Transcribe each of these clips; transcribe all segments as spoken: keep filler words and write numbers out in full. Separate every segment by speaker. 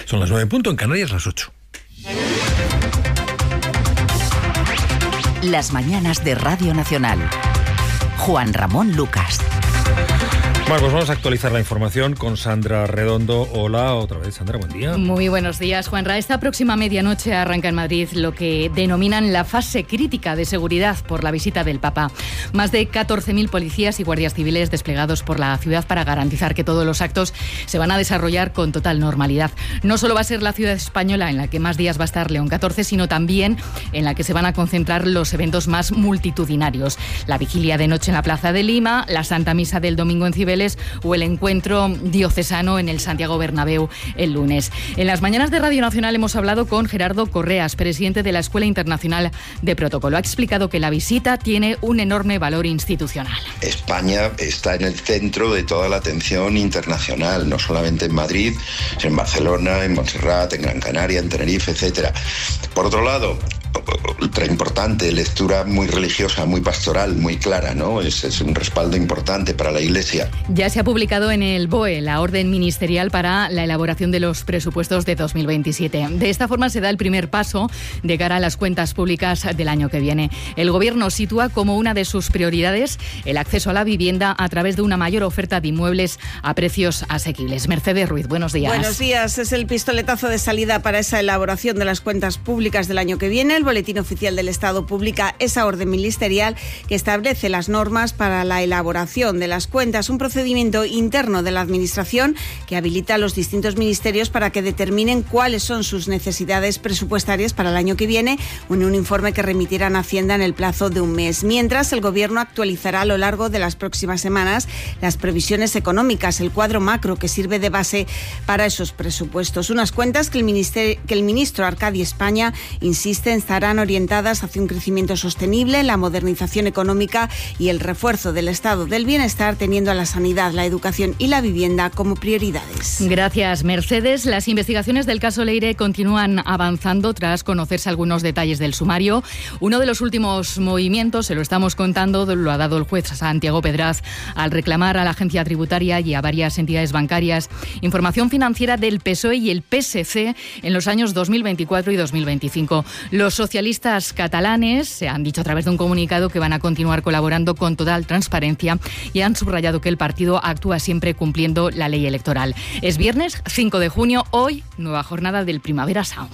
Speaker 1: Son las nueve en punto, en Canarias las ocho.
Speaker 2: Las mañanas de Radio Nacional. Juan Ramón Lucas.
Speaker 1: Bueno, pues vamos a actualizar la información con Sandra Redondo. Hola, otra vez, Sandra, buen día.
Speaker 3: Muy buenos días, Juanra. Esta próxima medianoche arranca en Madrid lo que denominan la fase crítica de seguridad por la visita del Papa. Más de catorce mil policías y guardias civiles desplegados por la ciudad para garantizar que todos los actos se van a desarrollar con total normalidad. No solo va a ser la ciudad española en la que más días va a estar León catorce, sino también en la que se van a concentrar los eventos más multitudinarios. La vigilia de noche en la Plaza de Lima, la Santa Misa del domingo en Cibeles o el encuentro diocesano en el Santiago Bernabéu el lunes. En las mañanas de Radio Nacional hemos hablado con Gerardo Correas, presidente de la Escuela Internacional de Protocolo. Ha explicado que la visita tiene un enorme valor institucional.
Speaker 4: España está en el centro de toda la atención internacional, no solamente en Madrid, sino en Barcelona, en Montserrat, en Gran Canaria, en Tenerife, etcétera. Por otro lado, ultra importante, lectura muy religiosa, muy pastoral, muy clara, ¿no? Es, es un respaldo importante para la Iglesia.
Speaker 3: Ya se ha publicado en el B O E la orden ministerial para la elaboración de los presupuestos de dos mil veintisiete. De esta forma se da el primer paso de cara a las cuentas públicas del año que viene. El Gobierno sitúa como una de sus prioridades el acceso a la vivienda a través de una mayor oferta de inmuebles a precios asequibles. Mercedes Ruiz, buenos días.
Speaker 5: Buenos días. Es el pistoletazo de salida para esa elaboración de las cuentas públicas del año que viene. El Boletín Oficial del Estado publica esa orden ministerial que establece las normas para la elaboración de las cuentas, un procedimiento interno de la Administración que habilita a los distintos ministerios para que determinen cuáles son sus necesidades presupuestarias para el año que viene, en un informe que remitirán a Hacienda en el plazo de un mes. Mientras, el Gobierno actualizará a lo largo de las próximas semanas las previsiones económicas, el cuadro macro que sirve de base para esos presupuestos. Unas cuentas que el, ministerio, que el ministro Arcadi España insiste en estarán orientadas hacia un crecimiento sostenible, la modernización económica y el refuerzo del estado del bienestar, teniendo a la sanidad, la educación y la vivienda como prioridades.
Speaker 3: Gracias, Mercedes. Las investigaciones del caso Leire continúan avanzando tras conocerse algunos detalles del sumario. Uno de los últimos movimientos, se lo estamos contando, lo ha dado el juez Santiago Pedraz al reclamar a la agencia tributaria y a varias entidades bancarias información financiera del P S O E y el P S C en los años dos mil veinticuatro y dos mil veinticinco. Los socialistas catalanes se han dicho a través de un comunicado que van a continuar colaborando con total transparencia y han subrayado que el partido actúa siempre cumpliendo la ley electoral. Es viernes cinco de junio, hoy nueva jornada del Primavera Sound.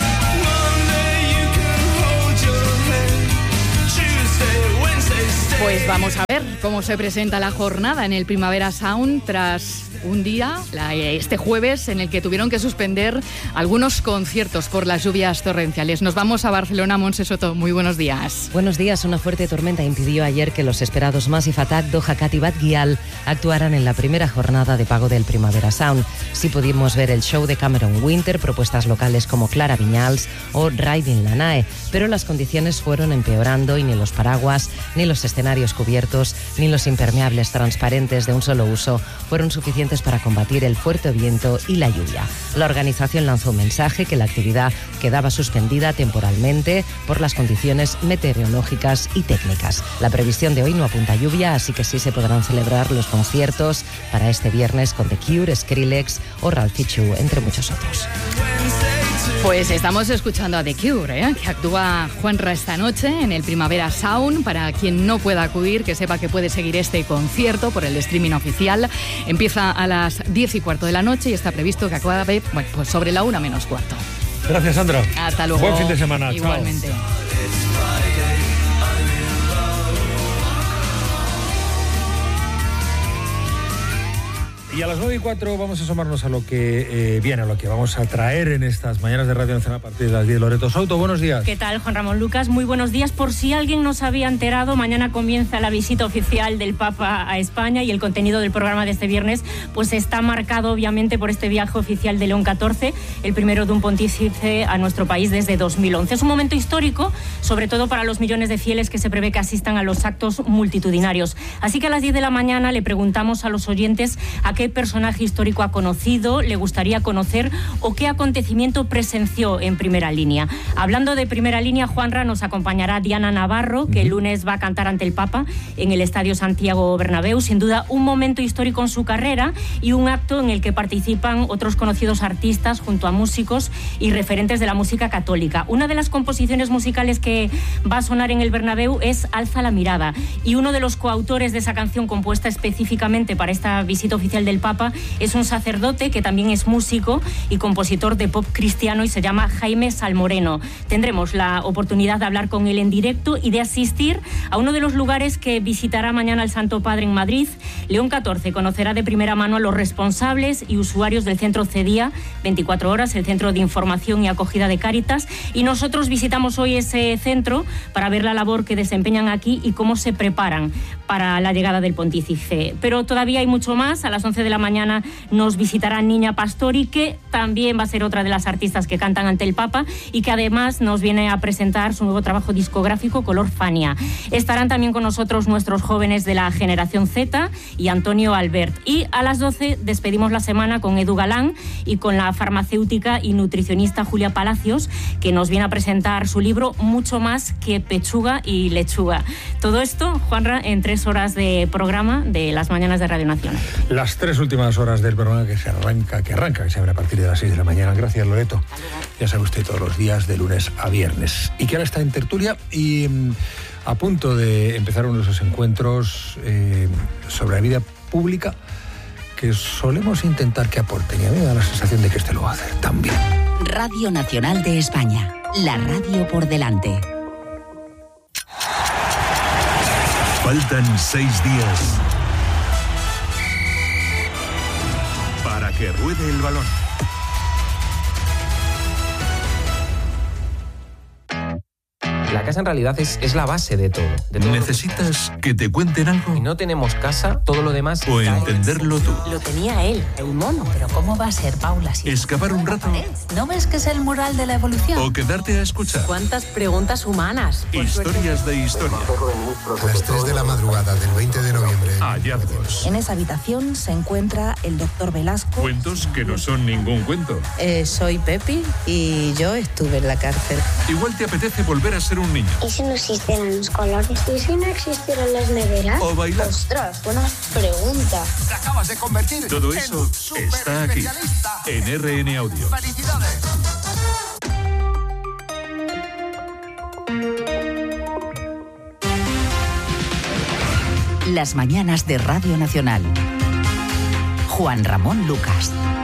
Speaker 3: Pues vamos a ver cómo se presenta la jornada en el Primavera Sound tras un día, la, este jueves, en el que tuvieron que suspender algunos conciertos por las lluvias torrenciales. Nos vamos a Barcelona. Montse Soto, muy buenos días.
Speaker 6: Buenos días. Una fuerte tormenta impidió ayer que los esperados Massive Attack, Doja Cat y Bad Gyal actuaran en la primera jornada de pago del Primavera Sound. Sí pudimos ver el show de Cameron Winter, propuestas locales como Clara Viñals o Riding la Nae, pero las condiciones fueron empeorando y ni los paraguas, ni los escenarios cubiertos, ni los impermeables transparentes de un solo uso fueron suficientes para combatir el fuerte viento y la lluvia. La organización lanzó un mensaje que la actividad quedaba suspendida temporalmente por las condiciones meteorológicas y técnicas. La previsión de hoy no apunta a lluvia, así que sí se podrán celebrar los conciertos para este viernes con The Cure, Skrillex o Ralphie Chu, entre muchos otros.
Speaker 3: Pues estamos escuchando a The Cure, ¿eh? que actúa Juanra esta noche en el Primavera Sound. Para quien no pueda acudir, que sepa que puede seguir este concierto por el streaming oficial. Empieza a las diez y cuarto de la noche y está previsto que acabe, bueno, pues sobre la una menos cuarto.
Speaker 1: Gracias, Sandra.
Speaker 3: Hasta luego.
Speaker 1: Buen fin de semana.
Speaker 3: Igualmente. Chao.
Speaker 1: Y a las nueve y cuatro vamos a asomarnos a lo que eh, viene, a lo que vamos a traer en estas mañanas de Radio Nacional a partir de las diez. Loreto Souto, buenos días.
Speaker 7: ¿Qué tal, Juan Ramón Lucas? Muy buenos días. Por si alguien no se había enterado, mañana comienza la visita oficial del Papa a España y el contenido del programa de este viernes pues está marcado obviamente por este viaje oficial de León catorce, el primero de un pontífice a nuestro país desde dos mil once. Es un momento histórico, sobre todo para los millones de fieles que se prevé que asistan a los actos multitudinarios. Así que a las diez de la mañana le preguntamos a los oyentes a qué qué personaje histórico ha conocido, le gustaría conocer o qué acontecimiento presenció en primera línea. Hablando de primera línea, Juanra, nos acompañará Diana Navarro, que el lunes va a cantar ante el Papa en el Estadio Santiago Bernabéu. Sin duda, un momento histórico en su carrera y un acto en el que participan otros conocidos artistas junto a músicos y referentes de la música católica. Una de las composiciones musicales que va a sonar en el Bernabéu es Alza la mirada, y uno de los coautores de esa canción, compuesta específicamente para esta visita oficial del Papa, es un sacerdote que también es músico y compositor de pop cristiano y se llama Jaime Salmoreno. Tendremos la oportunidad de hablar con él en directo y de asistir a uno de los lugares que visitará mañana el Santo Padre en Madrid. León catorce conocerá de primera mano a los responsables y usuarios del centro CEDIA veinticuatro horas, el Centro de Información y Acogida de Cáritas, y nosotros visitamos hoy ese centro para ver la labor que desempeñan aquí y cómo se preparan para la llegada del pontífice. Pero todavía hay mucho más. A las once de la mañana nos visitará Niña Pastori, que también va a ser otra de las artistas que cantan ante el Papa y que además nos viene a presentar su nuevo trabajo discográfico Color Fania. Estarán también con nosotros nuestros jóvenes de la generación Z y Antonio Albert. Y a las doce despedimos la semana con Edu Galán y con la farmacéutica y nutricionista Julia Palacios, que nos viene a presentar su libro Mucho más que pechuga y lechuga. Todo esto, Juanra, en tres horas de programa de las mañanas de Radio Nacional.
Speaker 1: Las tres últimas horas del programa que se arranca, que arranca, que se abre a partir de las seis de la mañana. Gracias, Loreto. Ya sabe usted, todos los días de lunes a viernes. Y que ahora está en tertulia y mmm, a punto de empezar uno de esos encuentros eh, sobre la vida pública que solemos intentar que aporten. Y a mí me da la sensación de que este lo va a hacer también.
Speaker 2: Radio Nacional de España. La radio por delante.
Speaker 8: Faltan seis días para que ruede el balón.
Speaker 9: La casa en realidad es, es la base de todo, de todo.
Speaker 8: ¿Necesitas que te cuenten algo?
Speaker 9: Si no tenemos casa, todo lo demás...
Speaker 8: O entenderlo tú.
Speaker 10: Lo tenía él, el mono. Pero ¿cómo va a ser, Paula? Si
Speaker 8: ¿Escapar un rato?
Speaker 10: ¿No ves que es el mural de la evolución?
Speaker 8: ¿O quedarte a escuchar?
Speaker 10: ¿Cuántas preguntas humanas?
Speaker 8: Historias de historia.
Speaker 11: A las tres de la madrugada del veinte de noviembre.
Speaker 8: Hallazgos.
Speaker 10: En esa habitación se encuentra el doctor Velasco.
Speaker 8: Cuentos que no son ningún cuento.
Speaker 10: Eh, soy Pepi y yo estuve en la cárcel.
Speaker 8: Igual te apetece volver a ser un niño.
Speaker 12: ¿Y si no existieran los colores? ¿Y si no existieran las neveras?
Speaker 8: O bailar.
Speaker 12: Ostras, buena pregunta.
Speaker 11: Te acabas de convertir.
Speaker 8: Todo eso está aquí, en R N Audio.
Speaker 11: ¡Felicidades!
Speaker 2: Las mañanas de Radio Nacional. Juan Ramón Lucas.